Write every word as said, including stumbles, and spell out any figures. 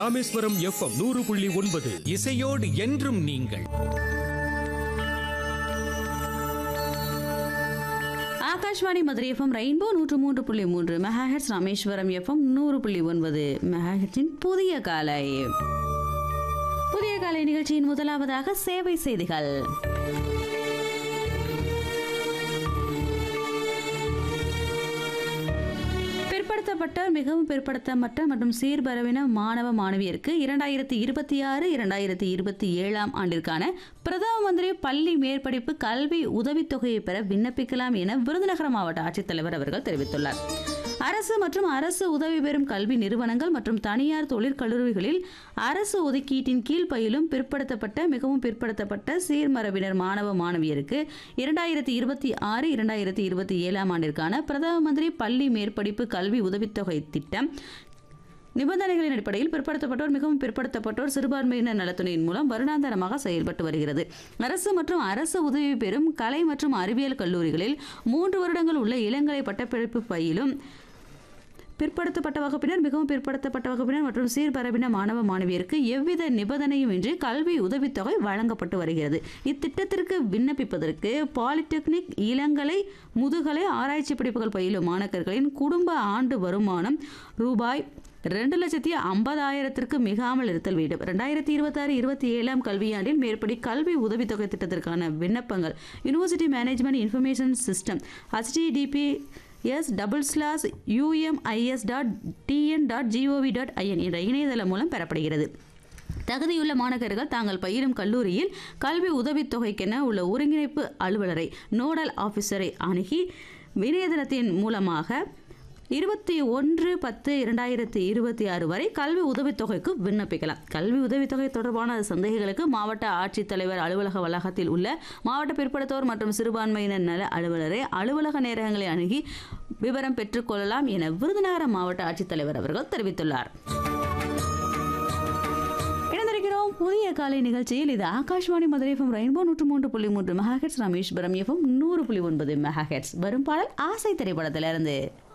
Rameswaram FM நூறு புள்ளி ஒன்பது இசையோடு என்றும் நீங்கள். ஆகாஷ்வாணி மதுரை எஃப்எம் ரெயின்போ நூற்று மூன்று புள்ளி மூன்று மெகாஹெட்ஸ், ராமேஸ்வரம் எஃப்எம் நூறு புள்ளி ஒன்பது மெகாஹெட்ஸின் புதிய காலை புதிய காலை நிகழ்ச்சியின் முதலாவதாக சேவை செய்திகள். பிற்படுத்தப்பட்ட மிகவும் பிற்படுத்தப்பட்ட மற்றும் சீர்பரவின மாணவ மாணவியருக்கு இரண்டாயிரத்தி இருபத்தி ஆறு இரண்டாயிரத்தி இருபத்தி ஏழாம் ஆண்டிற்கான பிரதம மந்திரி பள்ளி மேற்படிப்பு கல்வி உதவித்தொகையை பெற விண்ணப்பிக்கலாம் என விருதுநகர் மாவட்ட ஆட்சித்தலைவர் அவர்கள் தெரிவித்துள்ளார். அரசு மற்றும் அரசு உதவி பெறும் கல்வி நிறுவனங்கள் மற்றும் தனியார் தொழிற்கல்லூரிகளில் அரசு ஒதுக்கீட்டின் கீழ் பயிலும் பிற்படுத்தப்பட்ட மிகவும் பிற்படுத்தப்பட்ட சீர்மரபினர் மாணவ மாணவியருக்கு இரண்டாயிரத்தி இருபத்தி ஆறு இரண்டாயிரத்தி இருபத்தி ஏழாம் ஆண்டிற்கான பிரதம மந்திரி பள்ளி மேற்படிப்பு கல்வி உதவித்தொகை திட்டம் நிபந்தனைகளின் அடிப்படையில் பிற்படுத்தப்பட்டோர் மிகவும் பிற்படுத்தப்பட்டோர் சிறுபான்மையினர் நலத்துறையின் மூலம் வருடாந்தரமாக செயல்பட்டு வருகிறது. அரசு மற்றும் அரசு உதவி பெறும் கலை மற்றும் அறிவியல் கல்லூரிகளில் மூன்று வருடங்கள் உள்ள இளங்கலை பட்டப்படிப்பு பயிலும் பிற்படுத்தப்பட்ட வகுப்பினர் மிகவும் பிற்படுத்தப்பட்ட வகுப்பினர் மற்றும் சீர்பரப்பின மாணவ மாணவியருக்கு எவ்வித நிபந்தனையும் இன்றி கல்வி உதவித்தொகை வழங்கப்பட்டு வருகிறது. இத்திட்டத்திற்கு விண்ணப்பிப்பதற்கு பாலிடெக்னிக், இளங்கலை, முதுகலை, ஆராய்ச்சி படிப்புகள் பயிலும் மாணவர்களின் குடும்ப ஆண்டு வருமானம் ரூபாய் ரெண்டு லட்சத்தி ஐம்பதாயிரத்திற்கு மிகாமல் இருத்தல் வேண்டும். ரெண்டாயிரத்தி இருபத்தி ஆறு இருபத்தி ஏழாம் கல்வியாண்டில் மேற்படி கல்வி உதவித்தொகை திட்டத்திற்கான விண்ணப்பங்கள் university management information system HTTP S double slash UMIS dot TN dot gov dot IN என்ற இணையதளம் மூலம் பெறப்படுகிறது. தகுதியுள்ள மாணவர்கள் தாங்கள் பயிலும் கல்லூரியில் கல்வி உதவித்தொகைக்கென உள்ள ஒருங்கிணைப்பு அலுவலரை நோடல் ஆஃபீஸரை அணுகி இணையதளத்தின் மூலமாக இருபத்தி ஒன்று பத்து இரண்டாயிரத்தி இருபத்தி ஆறு வரை கல்வி உதவித்தொகைக்கு விண்ணப்பிக்கலாம். கல்வி உதவித்தொகை தொடர்பான சந்தேகங்களுக்கு மாவட்ட ஆட்சித்தலைவர் அலுவலக வளாகத்தில் உள்ள மாவட்ட பிற்படுத்தோர் மற்றும் சிறுபான்மையினர் நல அலுவலரை அலுவலக நேரங்களை அணுகி விவரம் பெற்றுக்கொள்ளலாம் என விருதுநகர் மாவட்ட ஆட்சித்தலைவர் அவர்கள் தெரிவித்துள்ளார். இணைந்திருக்கிறோம் புதிய காலை நிகழ்ச்சியில். இது ஆகாஷ்வாணி மதுரை எஃப்எம் ரெயின்போ நூற்று மூன்று புள்ளி மூன்று மெகாஹெட்ஸ், ராமேஸ்வரம் எஃப்எம் நூறு புள்ளி ஒன்பது மெகாஹெட்ஸ். வரும் பாடல் ஆசை திரைப்படத்திலிருந்து.